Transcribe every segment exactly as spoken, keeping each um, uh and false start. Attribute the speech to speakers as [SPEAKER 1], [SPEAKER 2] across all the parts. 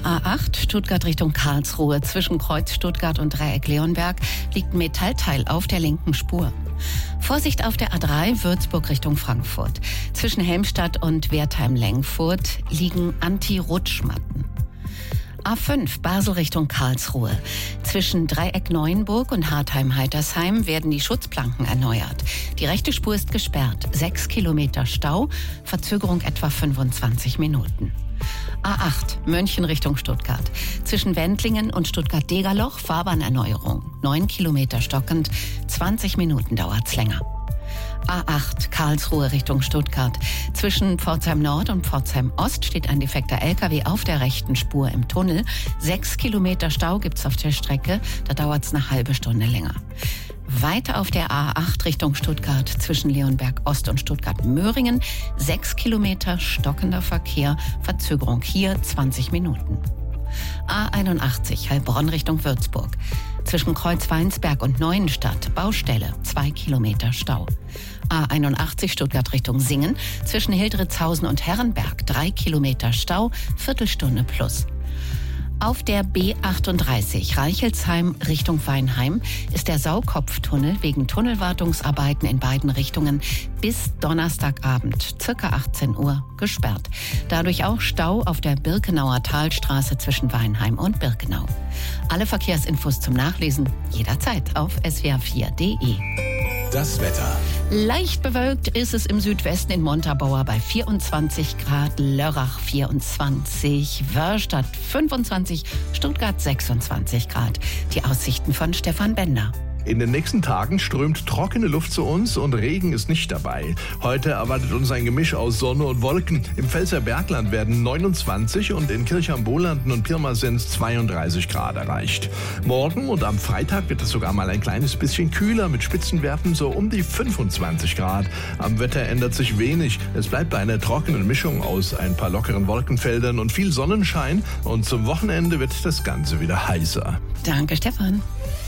[SPEAKER 1] A acht Stuttgart Richtung Karlsruhe. Zwischen Kreuz Stuttgart und Dreieck Leonberg liegt ein Metallteil auf der linken Spur. Vorsicht auf der A drei Würzburg Richtung Frankfurt. Zwischen Helmstadt und Wertheim-Lengfurt liegen Anti-Rutschmatten. A fünf Basel Richtung Karlsruhe. Zwischen Dreieck Neuenburg und Hartheim-Heitersheim werden die Schutzplanken erneuert. Die rechte Spur ist gesperrt. Sechs Kilometer Stau, Verzögerung etwa fünfundzwanzig Minuten. A acht München Richtung Stuttgart. Zwischen Wendlingen und Stuttgart-Degerloch Fahrbahnerneuerung. Neun Kilometer stockend, zwanzig Minuten dauert's länger. A acht Karlsruhe Richtung Stuttgart. Zwischen Pforzheim Nord und Pforzheim Ost steht ein defekter L K W auf der rechten Spur im Tunnel. Sechs Kilometer Stau gibt's auf der Strecke, da dauert's eine halbe Stunde länger. Weiter auf der A acht Richtung Stuttgart zwischen Leonberg Ost und Stuttgart-Möhringen. Sechs Kilometer stockender Verkehr, Verzögerung hier zwanzig Minuten. A einundachtzig Heilbronn Richtung Würzburg. Zwischen Kreuz-Weinsberg und Neuenstadt Baustelle, zwei Kilometer Stau. A einundachtzig Stuttgart Richtung Singen. Zwischen Hildritzhausen und Herrenberg drei Kilometer Stau, Viertelstunde plus. Auf der B achtunddreißig Reichelsheim Richtung Weinheim ist der Saukopftunnel wegen Tunnelwartungsarbeiten in beiden Richtungen bis Donnerstagabend, circa achtzehn Uhr, gesperrt. Dadurch auch Stau auf der Birkenauer Talstraße zwischen Weinheim und Birkenau. Alle Verkehrsinfos zum Nachlesen jederzeit auf s w r vier punkt d e.
[SPEAKER 2] Das Wetter.
[SPEAKER 1] Leicht bewölkt ist es im Südwesten in Montabaur bei vierundzwanzig Grad, Lörrach vierundzwanzig, Wörstadt fünfundzwanzig, Stuttgart sechsundzwanzig Grad. Die Aussichten von Stefan Bender.
[SPEAKER 3] In den nächsten Tagen strömt trockene Luft zu uns und Regen ist nicht dabei. Heute erwartet uns ein Gemisch aus Sonne und Wolken. Im Pfälzer Bergland werden neunundzwanzig und in Kirchheim-Bolanden und Pirmasens zweiunddreißig Grad erreicht. Morgen und am Freitag wird es sogar mal ein kleines bisschen kühler mit Spitzenwerten so um die fünfundzwanzig Grad. Am Wetter ändert sich wenig. Es bleibt bei einer trockenen Mischung aus ein paar lockeren Wolkenfeldern und viel Sonnenschein. Und zum Wochenende wird das Ganze wieder heißer.
[SPEAKER 1] Danke, Stefan.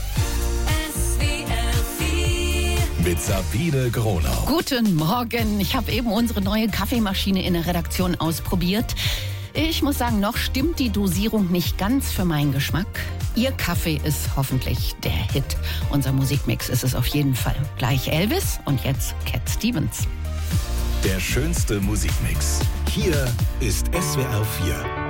[SPEAKER 2] Mit Sabine Gronau.
[SPEAKER 1] Guten Morgen. Ich habe eben unsere neue Kaffeemaschine in der Redaktion ausprobiert. Ich muss sagen, noch stimmt die Dosierung nicht ganz für meinen Geschmack. Ihr Kaffee ist hoffentlich der Hit. Unser Musikmix ist es auf jeden Fall. Gleich Elvis und jetzt Cat Stevens.
[SPEAKER 2] Der schönste Musikmix. Hier ist S W R vier.